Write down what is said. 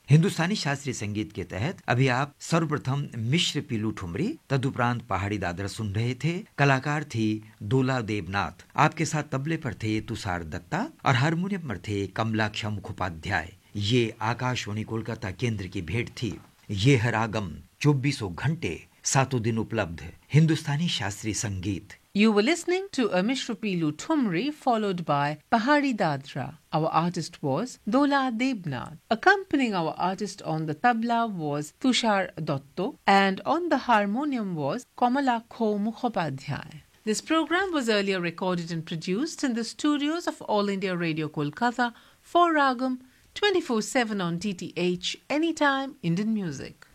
हिंदुस्तानी शास्त्रीय संगीत के तहत अभी आप सर्वप्रथम मिश्र पीलू ठुमरी, तदुपरांत पहाड़ी दादरा सुन रहे थे। कलाकार थी दोला देवनाथ। आपके साथ तबले पर थे तुषार दत्ता और हारमोनियम पर थे कमलाक्ष मुखोपाध्याय। ये आकाशवाणी कोलकाता केंद्र की भेंट थी। ये है रागम, 24 घंटे 7 दिन उपलब्ध हिंदुस्तानी शास्त्रीय संगीत। You were listening to a Mishra Pilu Thumri followed by Pahari Dadra. Our artist was Dola Debnath. Accompanying our artist on the tabla was Tushar Dotto and on the harmonium was Kamalakho Mukhopadhyay. This program was earlier recorded and produced in the studios of All India Radio Kolkata for Ragam 24/7 on DTH Anytime Indian Music.